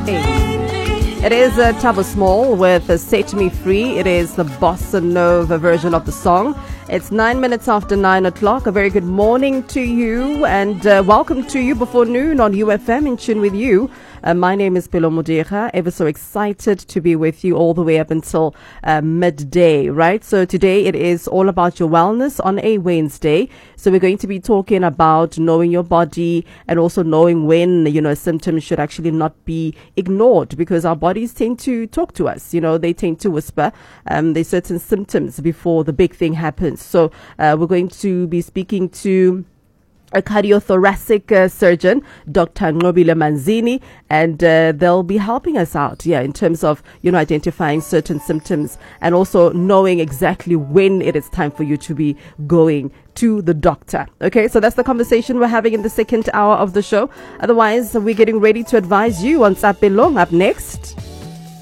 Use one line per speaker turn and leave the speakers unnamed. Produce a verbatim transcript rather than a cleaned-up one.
It is uh, Tabo Small with uh, Set Me Free. It is the bossa nova version of the song. It's nine minutes after nine o'clock. A very good morning to you and uh, welcome to you before noon on U F M in tune with you. Uh, my name is Pelo Mudeja. Ever so excited to be with you all the way up until uh, midday, right? So today it is all about your wellness on a Wednesday. So we're going to be talking about knowing your body and also knowing when, you know, symptoms should actually not be ignored because our bodies tend to talk to us. You know, they tend to whisper. Um, there's certain symptoms before the big thing happens. So uh, we're going to be speaking to a cardiothoracic uh, surgeon, Doctor Nqobile Manzini, and uh, they'll be helping us out, yeah, in terms of, you know, identifying certain symptoms and also knowing exactly when it is time for you to be going to the doctor. Okay, so that's the conversation we're having in the second hour of the show. Otherwise, we're getting ready to advise you on Sapelong up next.